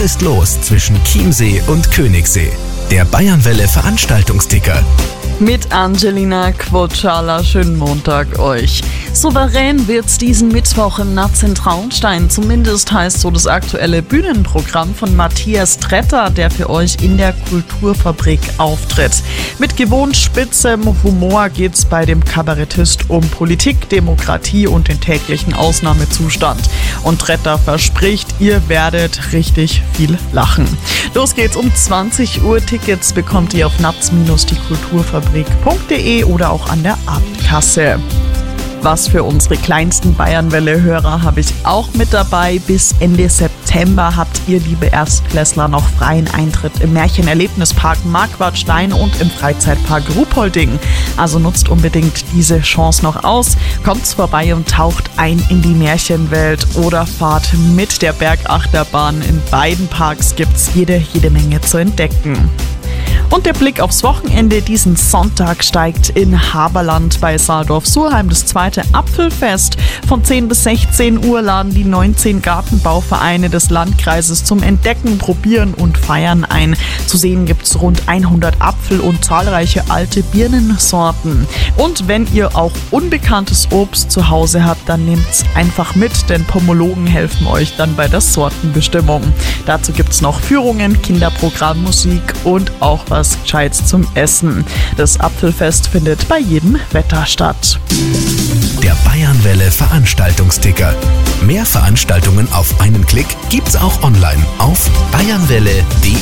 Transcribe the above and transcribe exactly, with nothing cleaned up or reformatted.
Was ist los zwischen Chiemsee und Königssee? Der Bayernwelle Veranstaltungsticker. Mit Angelina Quotschala, schönen Montag euch. Souverän wird's diesen Mittwoch im Natz in Traunstein. Zumindest heißt so das aktuelle Bühnenprogramm von Matthias Tretter, der für euch in der Kulturfabrik auftritt. Mit gewohnt spitzem Humor geht's bei dem Kabarettist um Politik, Demokratie und den täglichen Ausnahmezustand. Und Tretter verspricht, ihr werdet richtig viel lachen. Los geht's um zwanzig Uhr. Tickets bekommt ihr auf natz Bindestrich die kulturfabrik punkt de oder auch an der Abendkasse. Was für unsere kleinsten Bayernwelle-Hörer habe ich auch mit dabei. Bis Ende September habt ihr, liebe Erstklässler, noch freien Eintritt im Märchenerlebnispark Marquardstein und im Freizeitpark Ruhpolding. Also nutzt unbedingt diese Chance noch aus. Kommt vorbei und taucht ein in die Märchenwelt oder fahrt mit der Bergachterbahn. In beiden Parks gibt's jede, jede Menge zu entdecken. Und der Blick aufs Wochenende. Diesen Sonntag steigt in Haberland bei Saaldorf-Surheim das zweite Apfelfest. Von zehn bis sechzehn Uhr laden die neunzehn Gartenbauvereine des Landkreises zum Entdecken, Probieren und Feiern ein. Zu sehen gibt es rund hundert Apfel- und zahlreiche alte Birnensorten. Und wenn ihr auch unbekanntes Obst zu Hause habt, dann nehmt's einfach mit, denn Pomologen helfen euch dann bei der Sortenbestimmung. Dazu gibt es noch Führungen, Kinderprogramm, Musik und auch was Gescheites zum Essen. Das Apfelfest findet bei jedem Wetter statt. Der Bayernwelle Veranstaltungsticker. Mehr Veranstaltungen auf einen Klick gibt's auch online auf bayernwelle punkt de.